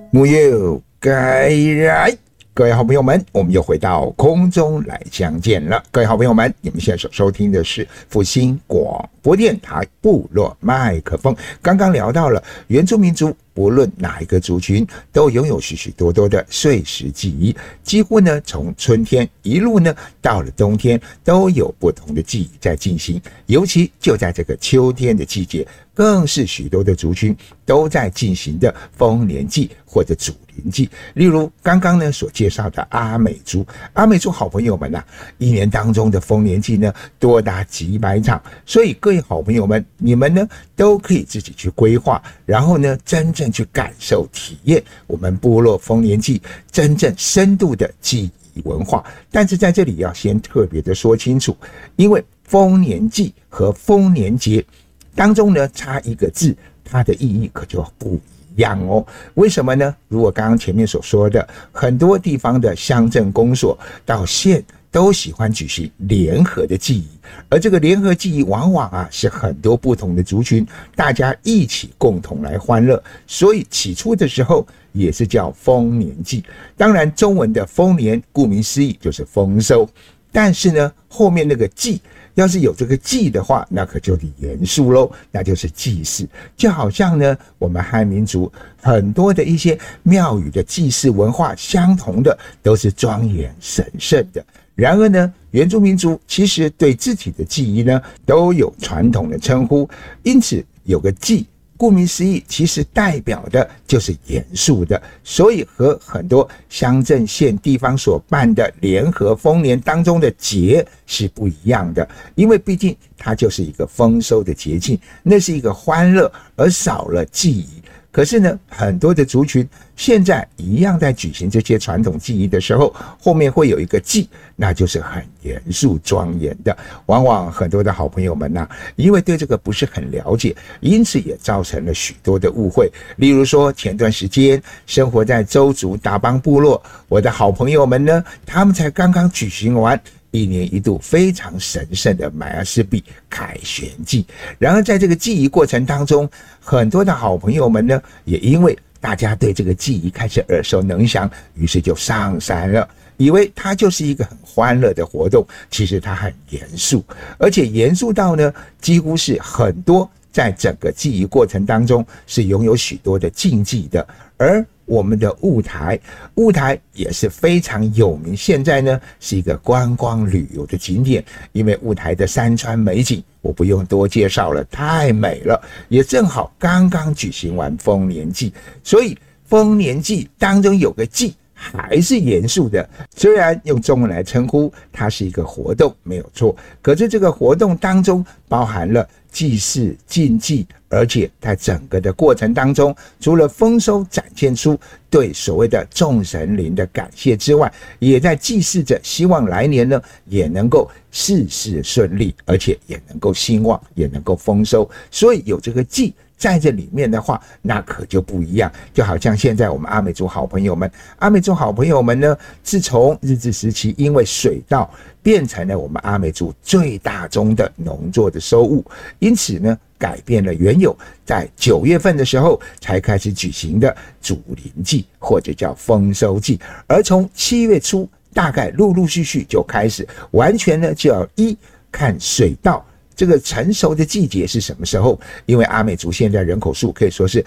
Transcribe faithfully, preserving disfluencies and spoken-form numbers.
木有该来，各位好朋友们，我们又回到空中来相见了。各位好朋友们，你们现在所收听的是复兴广播电台部落麦克风。刚刚聊到了原住民族，不论哪一个族群，都拥有许许多多的岁时记忆，几乎呢从春天一路呢到了冬天，都有不同的记忆在进行。尤其就在这个秋天的季节，更是许多的族群都在进行的丰年祭或者祖灵祭。例如刚刚呢所介绍的阿美族，阿美族好朋友们啊，一年当中的丰年祭呢多达几百场，所以各位好朋友们，你们呢都可以自己去规划，然后呢真正去感受体验我们部落丰年祭真正深度的记忆文化。但是在这里要先特别的说清楚，因为丰年祭和丰年节当中呢差一个字，它的意义可就不一样哦。为什么呢？如果刚刚前面所说的，很多地方的乡镇公所到县都喜欢举行联合的祭仪，而这个联合祭仪往往啊是很多不同的族群大家一起共同来欢乐，所以起初的时候也是叫丰年祭。当然中文的丰年顾名思义就是丰收，但是呢后面那个祭要是有这个祭的话，那可就得严肃咯，那就是祭祀。就好像呢我们汉民族很多的一些庙宇的祭祀文化相同的，都是庄严神圣的。然而呢原住民族其实对自己的祭仪呢都有传统的称呼，因此有个祭顾名思义其实代表的就是严肃的，所以和很多乡镇县地方所办的联合丰年当中的节是不一样的，因为毕竟它就是一个丰收的节庆，那是一个欢乐，而少了祭仪。可是呢很多的族群现在一样在举行这些传统祭仪的时候，后面会有一个祭，那就是很严肃庄严的。往往很多的好朋友们啊，因为对这个不是很了解，因此也造成了许多的误会。例如说前段时间生活在邹族达邦部落，我的好朋友们呢，他们才刚刚举行完一年一度非常神圣的迈阿斯比凯旋祭。然而在这个祭仪过程当中，很多的好朋友们呢，也因为大家对这个祭仪开始耳熟能详，于是就上山了，以为它就是一个很欢乐的活动，其实它很严肃，而且严肃到呢几乎是很多在整个祭仪过程当中是拥有许多的禁忌的。而我们的雾台，雾台也是非常有名，现在呢是一个观光旅游的景点，因为雾台的山川美景我不用多介绍了，太美了，也正好刚刚举行完丰年祭，所以丰年祭当中有个祭还是严肃的，虽然用中文来称呼它是一个活动没有错，可是这个活动当中包含了祭祀禁忌，而且在整个的过程当中，除了丰收展现出对所谓的众神灵的感谢之外，也在祭祀着希望来年呢也能够事事顺利，而且也能够兴旺，也能够丰收。所以有这个祭在这里面的话，那可就不一样。就好像现在我们阿美族好朋友们，阿美族好朋友们呢，自从日治时期因为水稻变成了我们阿美族最大宗的农作的收入，因此呢改变了原有在九月份的时候才开始举行的祖灵祭或者叫丰收祭，而从七月初大概陆陆续续就开始，完全呢就要一看水稻这个成熟的季节是什么时候？因为阿美族现在人口数可以说是